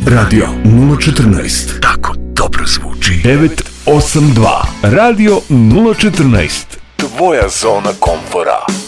Radio 014. Tako dobro zvuči. 982. Radio 014. Tvoja zona komfora.